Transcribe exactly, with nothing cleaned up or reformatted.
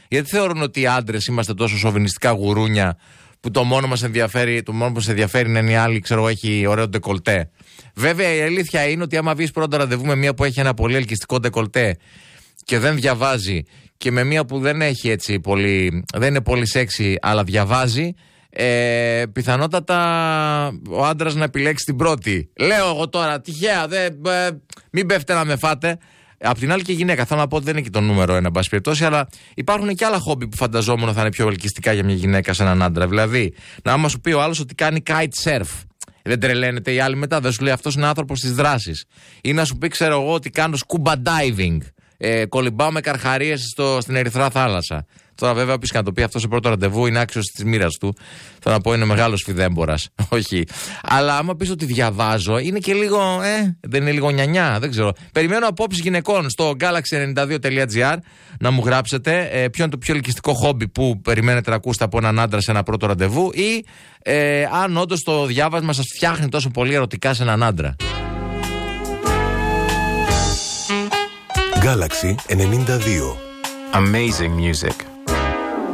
Γιατί θεωρούν ότι οι άντρες είμαστε τόσο σοβινιστικά γουρούνια που το μόνο μας ενδιαφέρει, το μόνο που μας ενδιαφέρει είναι η άλλη, ξέρω, έχει ωραίο ντεκολτέ. Βέβαια η αλήθεια είναι ότι άμα βγεις πρώτο ραντεβού με μία που έχει ένα πολύ ελκυστικό ντεκολτέ και δεν διαβάζει, και με μία που δεν έχει έτσι πολύ, δεν είναι πολύ σεξι αλλά διαβάζει, ε, πιθανότατα ο άντρας να επιλέξει την πρώτη. Λέω εγώ τώρα τυχαία, δε, ε, μην πέφτε να με φάτε. Απ' την άλλη και γυναίκα, θέλω να πω ότι δεν είναι και το νούμερο ένα, εν πάση περιπτώσει, αλλά υπάρχουν και άλλα χόμπι που φανταζόμουν θα είναι πιο ελκυστικά για μια γυναίκα σε έναν άντρα. Δηλαδή, να άμα σου πει ο άλλος ότι κάνει kite surf, δεν τρελαίνεται η άλλη μετά, δεν σου λέει αυτός είναι άνθρωπος της δράσης. Ή να σου πει, ξέρω εγώ, ότι κάνω scuba diving, ε, κολυμπάω με καρχαρίες στο, στην Ερυθρά θάλασσα. Τώρα, βέβαια, όποιος και να το πει αυτό σε πρώτο ραντεβού είναι άξιος της μοίρας του. Θέλω να πω, είναι μεγάλος φιδέμπορας. Όχι. Αλλά άμα πεις ότι διαβάζω, είναι και λίγο. Ε, δεν είναι λίγο νιανιά, δεν ξέρω. Περιμένω απόψεις γυναικών στο γκάλαξι ενενήντα δύο τελεία τζι άρ να μου γράψετε ε, ποιο είναι το πιο ελκυστικό χόμπι που περιμένετε να ακούσετε από έναν άντρα σε ένα πρώτο ραντεβού, ή ε, αν όντως το διάβασμα σας φτιάχνει τόσο πολύ ερωτικά σε έναν άντρα. Γκάλαξι ενενήντα δύο. Amazing music.